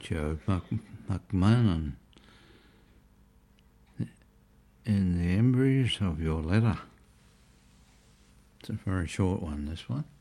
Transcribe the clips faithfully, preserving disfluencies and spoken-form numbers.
Joe Mac- McMahon. In the embers of your letter. It's a very short one, this one.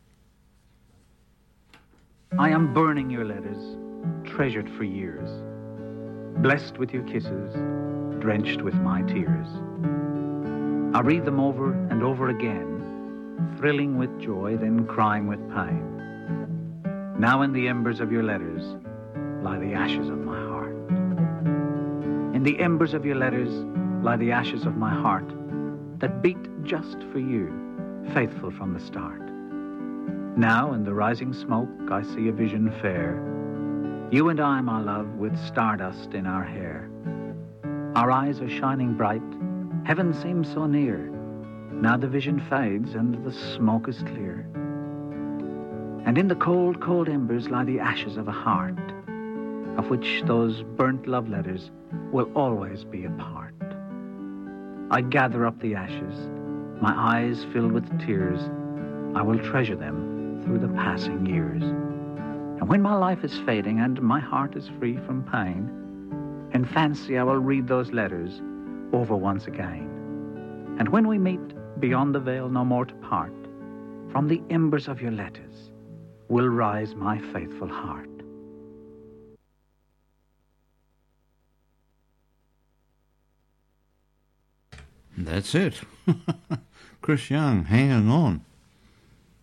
I am burning your letters, treasured for years, blessed with your kisses, drenched with my tears. I read them over and over again, thrilling with joy, then crying with pain. Now in the embers of your letters lie the ashes of my heart. In the embers of your letters lie the ashes of my heart that beat just for you, faithful from the start. Now in the rising smoke I see a vision fair, you and I, my love, with stardust in our hair. Our eyes are shining bright, heaven seems so near. Now the vision fades and the smoke is clear. And in the cold, cold embers lie the ashes of a heart, of which those burnt love letters will always be a part. I gather up the ashes, my eyes filled with tears. I will treasure them through the passing years. And when my life is fading and my heart is free from pain, in fancy I will read those letters over once again. And when we meet beyond the veil no more to part, from the embers of your letters will rise my faithful heart. That's it. Chris Young, hanging on.